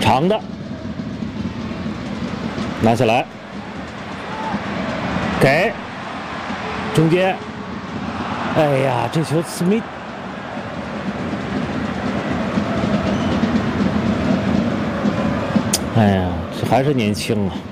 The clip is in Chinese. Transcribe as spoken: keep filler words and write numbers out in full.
长的，拿下来，给中间。哎呀，这球斯密，哎呀，这还是年轻啊。